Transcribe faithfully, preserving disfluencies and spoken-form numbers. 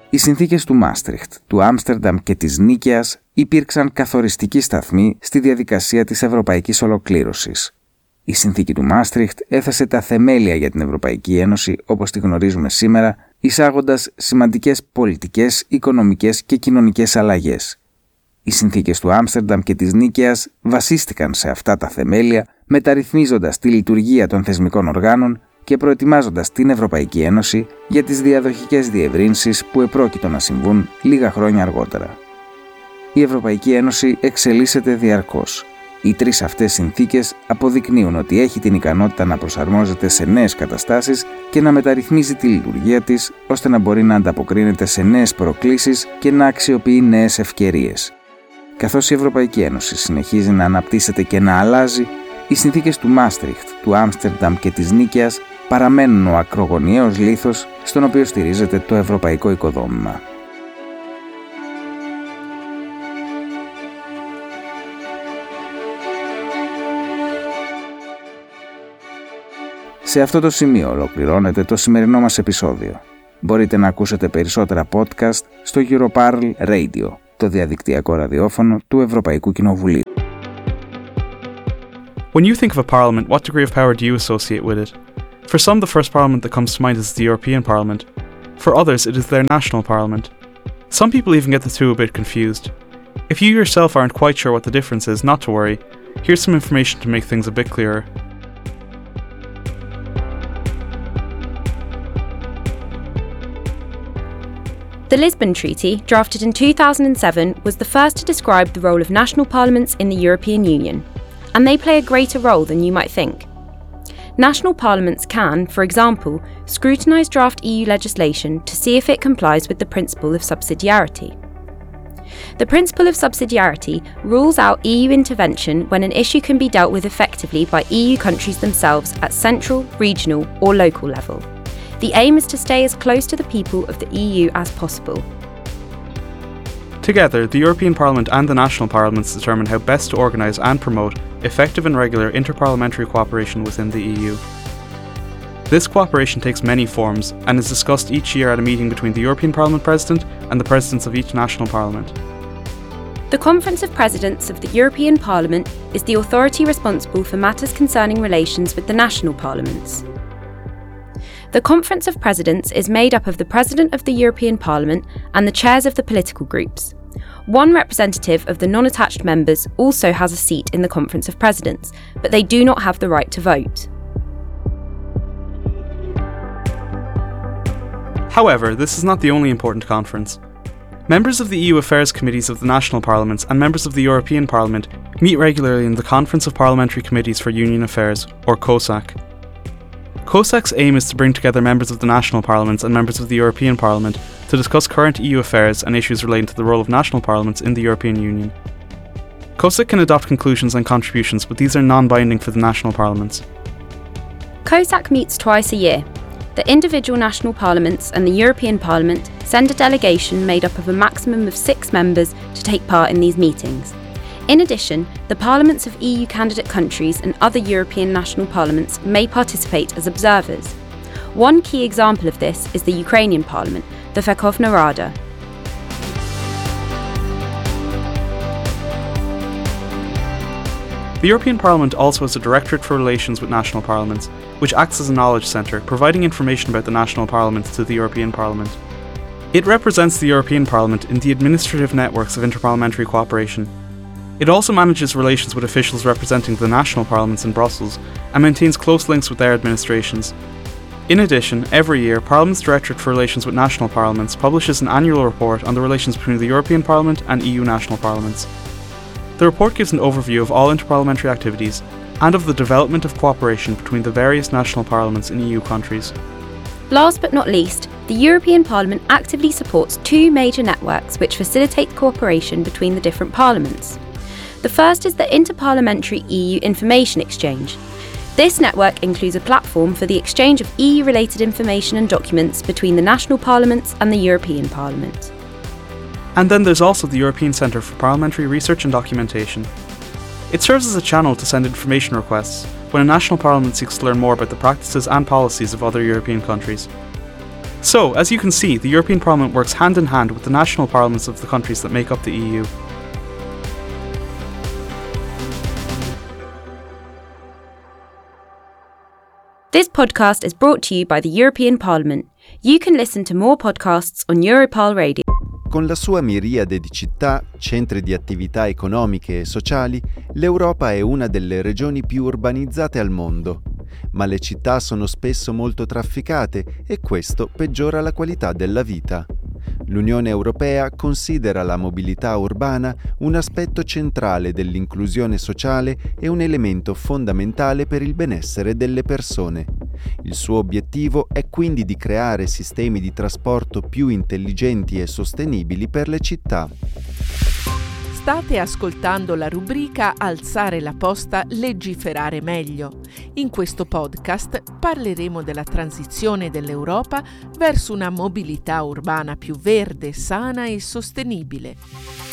Οι συνθήκες του Μάστριχτ, του Άμστερνταμ και της Νίκαιας υπήρξαν καθοριστικοί σταθμοί στη διαδικασία της ευρωπαϊκής ολοκλήρωσης. Η συνθήκη του Μάστριχτ έθεσε τα θεμέλια για την Ευρωπαϊκή Ένωση όπως τη γνωρίζουμε σήμερα, εισάγοντας σημαντικές πολιτικές, οικονομικές και κοινωνικές αλλαγές. Οι συνθήκες του Άμστερνταμ και της Νίκαιας βασίστηκαν σε αυτά τα θεμέλια, μεταρρυθμίζοντας τη λειτουργία των θεσμικών οργάνων και προετοιμάζοντας την Ευρωπαϊκή Ένωση για τις διαδοχικές διευρύνσεις που επρόκειτο να συμβούν λίγα χρόνια αργότερα. Η Ευρωπαϊκή Ένωση εξελίσσεται διαρκώς. Οι τρεις αυτές συνθήκες αποδεικνύουν ότι έχει την ικανότητα να προσαρμόζεται σε νέες καταστάσεις και να μεταρρυθμίζει τη λειτουργία της, ώστε να μπορεί να ανταποκρίνεται σε νέες προκλήσεις και να αξιοποιεί νέες ευκαιρίες. Καθώς η Ευρωπαϊκή Ένωση συνεχίζει να αναπτύσσεται και να αλλάζει, οι συνθήκες του Μάστριχτ, του Άμστερνταμ και της Νίκαιας παραμένουν ο ακρογωνιαίος λίθος στον οποίο στηρίζεται το ευρωπαϊκό οικοδόμημα. Σε αυτό το σημείο ολοκληρώνεται το σημερινό μας επεισόδιο. Μπορείτε να ακούσετε περισσότερα podcast στο Europarl Radio, το διαδικτυακό ραδιόφωνο του Ευρωπαϊκού Κοινοβουλίου. When you think of a parliament, what degree of power do you associate with it? For some, the first parliament that comes to mind is the European Parliament. For others, it is their national parliament. Some people even get the two a bit confused. If you yourself aren't quite sure what the difference is, not to worry. Here's some information to make things a bit clearer. The Lisbon Treaty, drafted in two thousand seven, was the first to describe the role of national parliaments in the European Union, and they play a greater role than you might think. National parliaments can, for example, scrutinise draft E U legislation to see if it complies with the principle of subsidiarity. The principle of subsidiarity rules out E U intervention when an issue can be dealt with effectively by E U countries themselves at central, regional, or local level. The aim is to stay as close to the people of the E U as possible. Together, the European Parliament and the national parliaments determine how best to organise and promote effective and regular interparliamentary cooperation within the E U. This cooperation takes many forms and is discussed each year at a meeting between the European Parliament President and the Presidents of each national parliament. The Conference of Presidents of the European Parliament is the authority responsible for matters concerning relations with the national parliaments. The Conference of Presidents is made up of the President of the European Parliament and the chairs of the political groups. One representative of the non-attached members also has a seat in the Conference of Presidents, but they do not have the right to vote. However, this is not the only important conference. Members of the E U Affairs Committees of the national parliaments and members of the European Parliament meet regularly in the Conference of Parliamentary Committees for Union Affairs, or COSAC. COSAC's aim is to bring together members of the national parliaments and members of the European Parliament to discuss current E U affairs and issues relating to the role of national parliaments in the European Union. COSAC can adopt conclusions and contributions, but these are non-binding for the national parliaments. COSAC meets twice a year. The individual national parliaments and the European Parliament send a delegation made up of a maximum of six members to take part in these meetings. In addition, the parliaments of E U candidate countries and other European national parliaments may participate as observers. One key example of this is the Ukrainian Parliament, the Verkhovna Rada. The European Parliament also has a Directorate for Relations with National Parliaments, which acts as a knowledge centre, providing information about the national parliaments to the European Parliament. It represents the European Parliament in the administrative networks of interparliamentary cooperation. It also manages relations with officials representing the national parliaments in Brussels and maintains close links with their administrations. In addition, every year, Parliament's Directorate for Relations with National Parliaments publishes an annual report on the relations between the European Parliament and E U national parliaments. The report gives an overview of all interparliamentary activities and of the development of cooperation between the various national parliaments in E U countries. Last but not least, the European Parliament actively supports two major networks which facilitate cooperation between the different parliaments. The first is the Interparliamentary E U Information Exchange. This network includes a platform for the exchange of E U-related information and documents between the national parliaments and the European Parliament. And then there's also the European Centre for Parliamentary Research and Documentation. It serves as a channel to send information requests when a national parliament seeks to learn more about the practices and policies of other European countries. So, as you can see, the European Parliament works hand in hand with the national parliaments of the countries that make up the E U. This podcast is brought to you by the European Parliament. You can listen to more podcasts on Europal Radio. Con la sua miriade di città, centri di attività economiche e sociali, l'Europa è una delle regioni più urbanizzate al mondo. Ma le città sono spesso molto trafficate e questo peggiora la qualità della vita. L'Unione Europea considera la mobilità urbana un aspetto centrale dell'inclusione sociale e un elemento fondamentale per il benessere delle persone. Il suo obiettivo è quindi di creare sistemi di trasporto più intelligenti e sostenibili per le città. State ascoltando la rubrica Alzare la posta, legiferare meglio. In questo podcast parleremo della transizione dell'Europa verso una mobilità urbana più verde, sana e sostenibile.